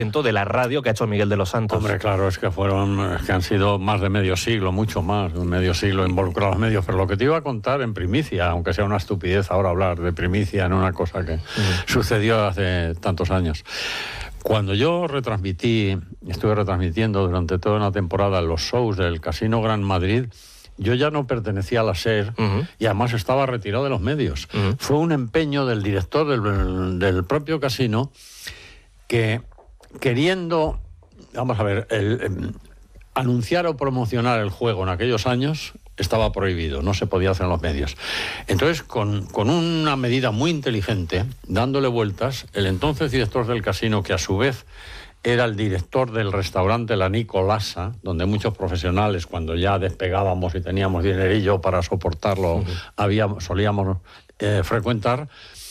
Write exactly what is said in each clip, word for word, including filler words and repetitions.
de la radio que ha hecho Miguel de los Santos. Hombre, claro, es que fueron, es que han sido más de medio siglo, mucho más de un medio siglo involucrados los medios, pero lo que te iba a contar en primicia, aunque sea una estupidez ahora hablar de primicia en una cosa que mm. sucedió hace tantos años. Cuando yo retransmití, estuve retransmitiendo durante toda una temporada los shows del Casino Gran Madrid, yo ya no pertenecía a la SER uh-huh. y además estaba retirado de los medios. Uh-huh. Fue un empeño del director del, del propio casino que, queriendo, vamos a ver, el, el, anunciar o promocionar el juego en aquellos años estaba prohibido, no se podía hacer en los medios. Entonces, con, con una medida muy inteligente, dándole vueltas, el entonces director del casino, que a su vez era el director del restaurante La Nicolasa, donde muchos profesionales, cuando ya despegábamos y teníamos dinerillo para soportarlo, uh-huh. habíamos, solíamos eh, frecuentar,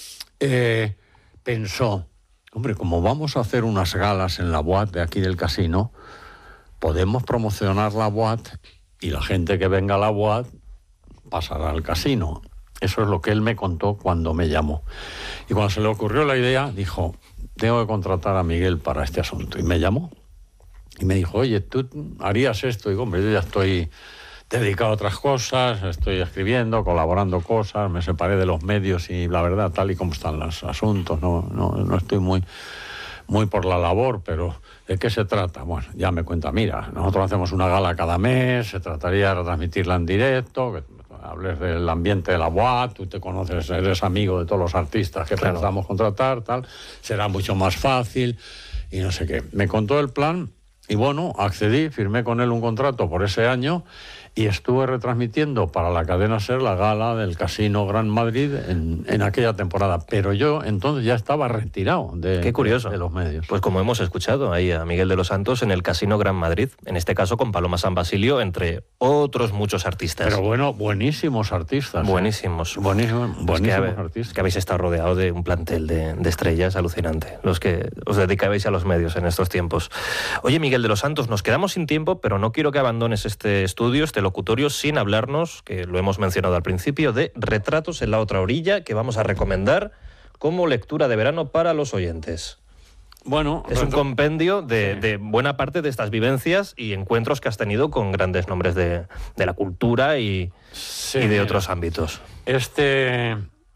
eh, pensó, hombre, como vamos a hacer unas galas en la boate de aquí del casino, podemos promocionar la boate y la gente que venga a la boate pasará al casino. Eso es lo que él me contó cuando me llamó. Y cuando se le ocurrió la idea, dijo, tengo que contratar a Miguel para este asunto. Y me llamó. Y me dijo, oye, ¿tú harías esto? Y digo, hombre, yo ya estoy dedicado a otras cosas, estoy escribiendo, colaborando cosas, me separé de los medios y la verdad, tal y como están los asuntos, no, no, no estoy muy, muy por la labor, pero ¿de qué se trata? Bueno, ya me cuenta, mira, nosotros hacemos una gala cada mes, se trataría de retransmitirla en directo, que hables del ambiente de la boate, tú te conoces, eres amigo de todos los artistas que claro. pensamos contratar, tal, será mucho más fácil y no sé qué. Me contó el plan y bueno, accedí, firmé con él un contrato por ese año y estuve retransmitiendo para la cadena SER la gala del Casino Gran Madrid en, en aquella temporada. Pero yo entonces ya estaba retirado de, Qué curioso. de, de los medios. Pues como hemos escuchado ahí a Miguel de los Santos en el Casino Gran Madrid, en este caso con Paloma San Basilio, entre otros muchos artistas. Pero bueno, buenísimos artistas. Buenísimos. ¿eh? Buenísimos, buenísimos es que, artistas. Es que habéis estado rodeado de un plantel de, de estrellas alucinante, los que os dedicabais a los medios en estos tiempos. Oye, Miguel de los Santos, nos quedamos sin tiempo, pero no quiero que abandones este estudio, este locutorio, sin hablarnos, que lo hemos mencionado al principio, de Retratos en la otra orilla, que vamos a recomendar como lectura de verano para los oyentes. Bueno, es un compendio de, sí. de buena parte de estas vivencias y encuentros que has tenido con grandes nombres de, de la cultura y, sí, y de otros ámbitos. Este,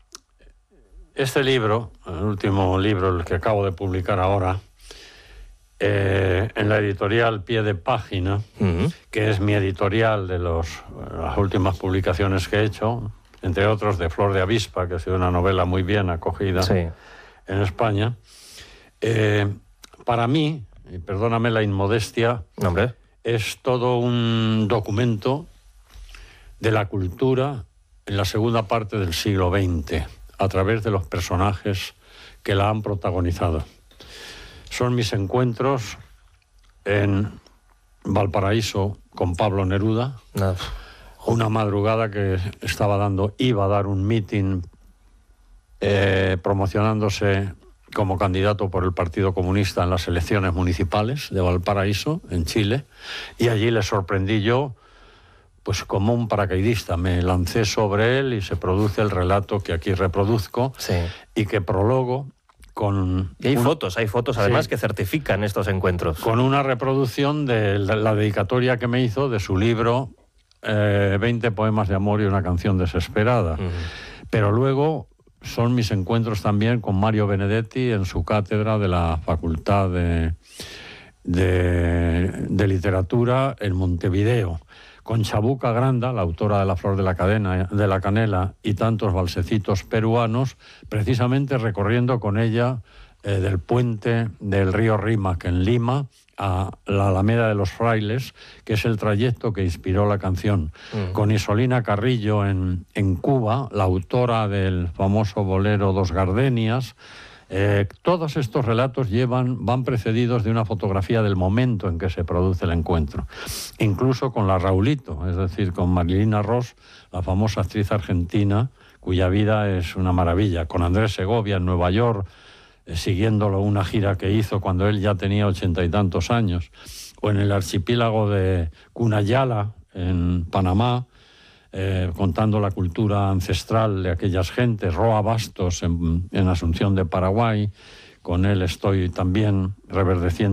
este libro, el último libro, el que acabo de publicar ahora, Eh, en la editorial Pie de Página, uh-huh. que es mi editorial de los, las últimas publicaciones que he hecho, entre otros de Flor de Avispa, que ha sido una novela muy bien acogida sí. en España. Eh, para mí, y perdóname la inmodestia, ¿Nombre? es todo un documento de la cultura en la segunda parte del siglo veinte, a través de los personajes que la han protagonizado. Son mis encuentros en Valparaíso con Pablo Neruda, no. una madrugada que estaba dando, iba a dar un meeting eh, promocionándose como candidato por el Partido Comunista en las elecciones municipales de Valparaíso, en Chile, y allí le sorprendí yo, pues como un paracaidista, me lancé sobre él y se produce el relato que aquí reproduzco sí. y que prologo. Con y hay un, fotos, hay fotos además sí, que certifican estos encuentros. Con una reproducción de la, la dedicatoria que me hizo de su libro eh, veinte poemas de amor y una canción desesperada. Uh-huh. Pero luego son mis encuentros también con Mario Benedetti en su cátedra de la Facultad de, de, de Literatura en Montevideo, con Chabuca Granda, la autora de La Flor de la, cadena, de la Canela y tantos balsecitos peruanos, precisamente recorriendo con ella eh, del puente del río Rímac en Lima a la Alameda de los Frailes, que es el trayecto que inspiró la canción. Uh-huh. Con Isolina Carrillo en, en Cuba, la autora del famoso bolero Dos Gardenias. Eh, todos estos relatos llevan, van precedidos de una fotografía del momento en que se produce el encuentro. Incluso con la Raulito, es decir, con Marilina Ross, la famosa actriz argentina, cuya vida es una maravilla. Con Andrés Segovia en Nueva York, eh, siguiéndolo una gira que hizo cuando él ya tenía ochenta y tantos años. O en el archipiélago de Cunayala, en Panamá, Eh, contando la cultura ancestral de aquellas gentes, Roa Bastos en, en Asunción de Paraguay, con él estoy también reverdeciendo